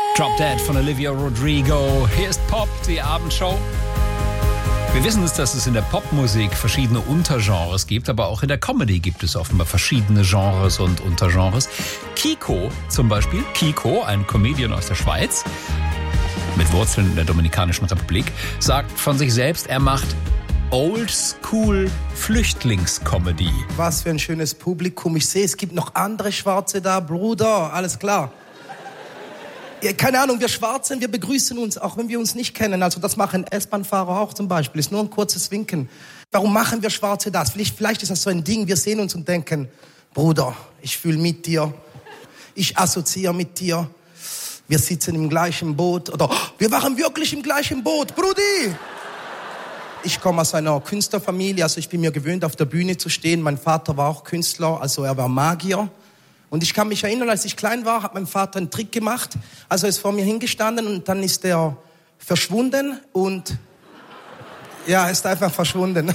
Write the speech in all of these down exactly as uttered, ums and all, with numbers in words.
Drop Dead von Olivia Rodrigo. Hier ist Pop, die Abendshow. Wir wissen es, dass es in der Popmusik verschiedene Untergenres gibt, aber auch in der Comedy gibt es offenbar verschiedene Genres und Untergenres. Kiko zum Beispiel, Kiko, ein Comedian aus der Schweiz, mit Wurzeln in der Dominikanischen Republik, sagt von sich selbst, er macht Oldschool-Flüchtlingscomedy. Was für ein schönes Publikum. Ich sehe, es gibt noch andere Schwarze da. Bruder, alles klar. Ja, keine Ahnung, wir Schwarzen, wir begrüßen uns, auch wenn wir uns nicht kennen. Also das machen S-Bahn-Fahrer auch zum Beispiel. Ist nur ein kurzes Winken. Warum machen wir Schwarze das? Vielleicht, vielleicht ist das so ein Ding, wir sehen uns und denken, Bruder, ich fühle mit dir. Ich assoziiere mit dir. Wir sitzen im gleichen Boot. Oder wir waren wirklich im gleichen Boot. Brudi! Ich komme aus einer Künstlerfamilie, also ich bin mir gewöhnt, auf der Bühne zu stehen. Mein Vater war auch Künstler, also er war Magier. Und ich kann mich erinnern, als ich klein war, hat mein Vater einen Trick gemacht. Also er ist vor mir hingestanden und dann ist er verschwunden und ja, er ist einfach verschwunden.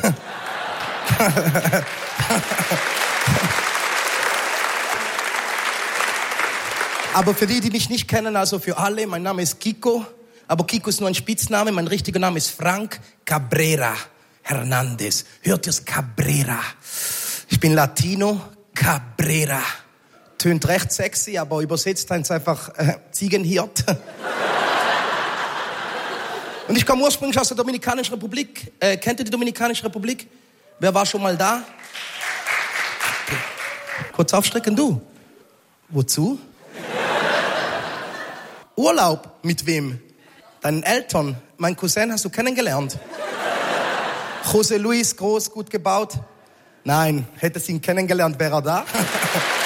Aber für die, die mich nicht kennen, also für alle, mein Name ist Kiko. Aber Kiko ist nur ein Spitzname, mein richtiger Name ist Frank Cabrera Hernandez. Hört ihr's? Cabrera. Ich bin Latino, Cabrera. Tönt recht sexy, aber übersetzt heißt es einfach äh, Ziegenhirt. Und ich komme ursprünglich aus der Dominikanischen Republik. Äh, kennt ihr die Dominikanische Republik? Wer war schon mal da? Okay. Kurz aufstrecken, du. Wozu? Urlaub. Mit wem? Deinen Eltern. Mein Cousin hast du kennengelernt. José Luis, groß, gut gebaut. Nein, hättest ihn kennengelernt, wäre er da.